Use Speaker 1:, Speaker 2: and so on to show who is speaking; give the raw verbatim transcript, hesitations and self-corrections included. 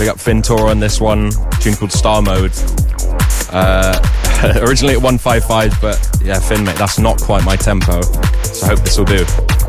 Speaker 1: Big up Fintor on this one, a tune called Star Mode. Uh, originally at one fifty-five, but yeah, Finn, mate, that's not quite my tempo, so I hope this will do.